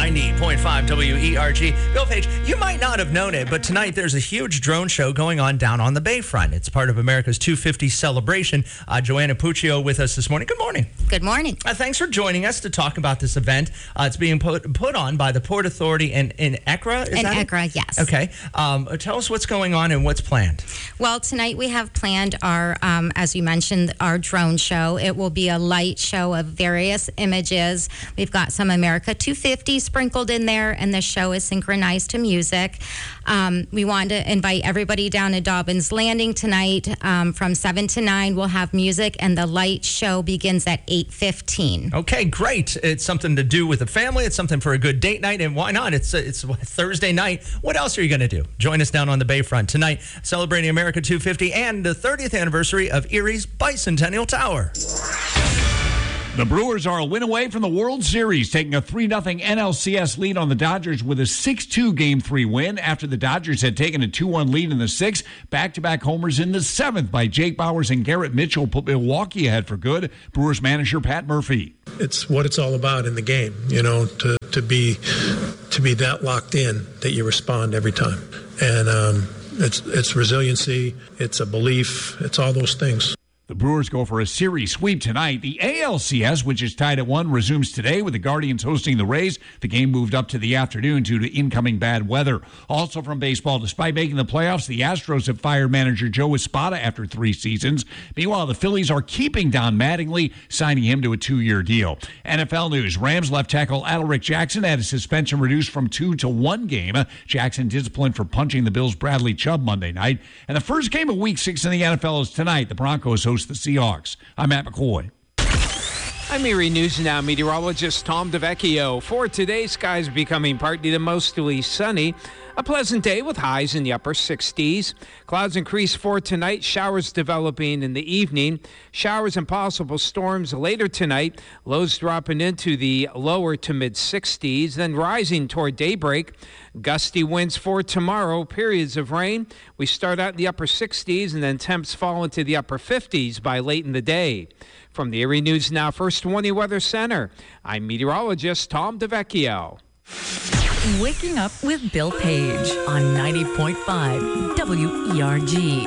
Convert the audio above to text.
90.5 WERG. Bill Page, you might not have known it, but tonight there's a huge drone show going on down on the Bayfront. It's part of America's 250 celebration. Joanna Puccio with us this morning. Good morning. Good morning. Thanks for joining us to talk about this event. It's being put on by the Port Authority in Ekra. In Ekra, yes. Okay. Tell us what's going on and what's planned. Well, tonight we have planned our, as you mentioned, our drone show. It will be a light show of various images. We've got some America 250 sprinkled in there, and the show is synchronized to music. We want to invite everybody down to Dobbins Landing tonight from 7 to 9. We'll have music, and the light show begins at 8:15. Okay, great. It's something to do with the family. It's something for a good date night, and why not? It's Thursday night. What else are you going to do? Join us down on the Bayfront tonight, celebrating America 250 and the 30th anniversary of Erie's Bicentennial Tower. The Brewers are a win away from the World Series, taking a 3-0 NLCS lead on the Dodgers with a 6-2 Game 3 win after the Dodgers had taken a 2-1 lead in the 6th. Back-to-back homers in the 7th by Jake Bauers and Garrett Mitchell put Milwaukee ahead for good. Brewers manager Pat Murphy. It's what it's all about in the game, to be that locked in that you respond every time. And it's resiliency, it's a belief, it's all those things. The Brewers go for a series sweep tonight. The ALCS, which is tied at 1, resumes today with the Guardians hosting the Rays. The game moved up to the afternoon due to incoming bad weather. Also from baseball, despite making the playoffs, the Astros have fired manager Joe Espada after 3 seasons. Meanwhile, the Phillies are keeping Don Mattingly, signing him to a 2-year deal. NFL news, Rams left tackle Alaric Jackson had his suspension reduced from 2 to 1 game. Jackson disciplined for punching the Bills' Bradley Chubb Monday night. And the first game of Week 6 in the NFL is tonight. The Broncos host the Seahawks. I'm Matt McCoy. I'm Erie News Now meteorologist Tom DeVecchio. For today, skies becoming partly to mostly sunny. A pleasant day with highs in the upper 60s. Clouds increase for tonight. Showers developing in the evening. Showers and possible storms later tonight. Lows dropping into the lower to mid 60s, then rising toward daybreak. Gusty winds for tomorrow. Periods of rain. We start out in the upper 60s and then temps fall into the upper 50s by late in the day. From the Erie News Now First Warning Weather Center, I'm meteorologist Tom DeVecchio. Waking up with Bill Page on 90.5 WERG.